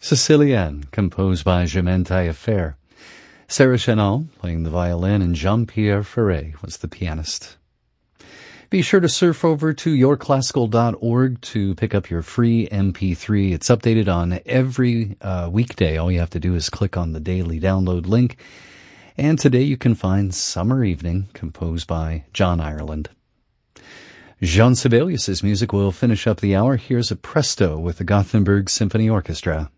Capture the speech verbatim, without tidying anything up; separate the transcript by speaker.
Speaker 1: Sicilienne, composed by Germaine Taillefer. Sarah Chenal playing the violin, and Jean-Pierre Ferré was the pianist. Be sure to surf over to your classical dot org to pick up your free M P three. It's updated on every uh, weekday. All you have to do is click on the daily download link. And today you can find Summer Evening, composed by John Ireland. Jean Sibelius' music will finish up the hour. Here's a presto with the Gothenburg Symphony Orchestra.